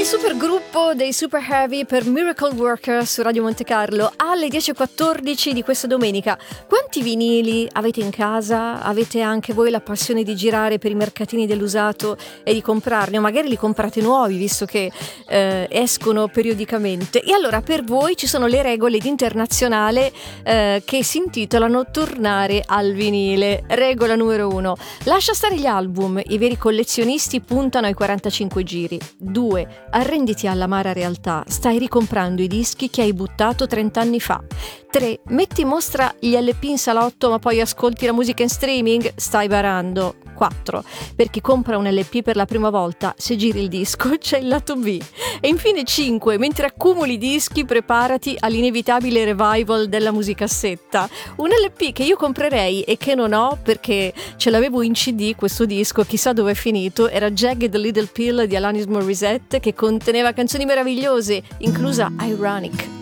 Supergruppo dei Super Heavy per Miracle Worker su Radio Monte Carlo alle 10:14 di questa domenica. Quanti vinili avete in casa? Avete anche voi la passione di girare per i mercatini dell'usato e di comprarne, o magari li comprate nuovi visto che escono periodicamente? E allora per voi ci sono le regole di Internazionale che si intitolano Tornare al vinile. Regola numero 1: lascia stare gli album, i veri collezionisti puntano ai 45 giri. 2: arrenditi all'amara realtà, stai ricomprando i dischi che hai buttato 30 anni fa. 3: metti in mostra gli LP in salotto ma poi ascolti la musica in streaming, stai barando. 4: per chi compra un LP per la prima volta, se giri il disco c'è il lato B. E infine 5: mentre accumuli dischi preparati all'inevitabile revival della musicassetta. Un LP che io comprerei e che non ho perché ce l'avevo in CD, questo disco, chissà dove è finito, era Jagged Little Pill di Alanis Morissette, che conteneva canzoni meravigliose, inclusa Ironic.